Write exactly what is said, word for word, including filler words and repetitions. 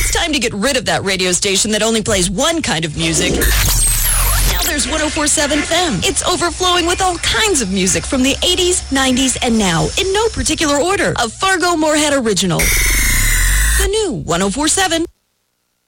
It's time to get rid of that radio station that only plays one kind of music. Now there's one oh four point seven F M. It's overflowing with all kinds of music from the eighties, nineties, and now, in no particular order. A Fargo Moorhead original. The new one oh four point seven